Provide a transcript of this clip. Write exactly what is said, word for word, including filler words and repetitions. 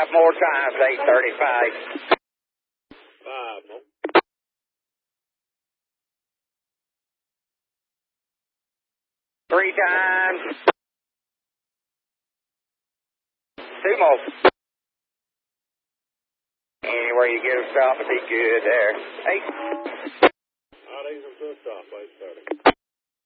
Five more times, eight thirty-five. Five more. Three times. Two more. Anywhere you get a stop, it'd be good there. Eight. I'll ease them to a stop, eight thirty.